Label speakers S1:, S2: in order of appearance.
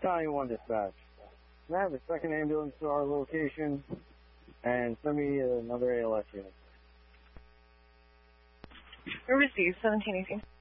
S1: County 1 Dispatch. Can I have a second ambulance to our location and send me another ALS unit?
S2: Received, 1718.